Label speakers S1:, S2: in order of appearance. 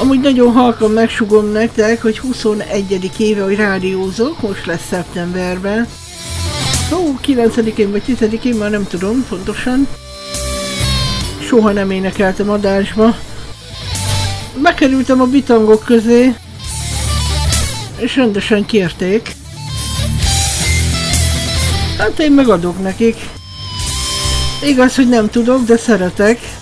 S1: Amúgy nagyon halkan megsugom nektek, hogy 21. éve, hogy rádiózok, most lesz szeptemberben. 9-én vagy 10-én, már nem tudom pontosan. Soha nem énekeltem adásba. Bekerültem a bitangok közé, és rendesen kérték. Hát én megadok nekik. Igaz, hogy nem tudok, de szeretek.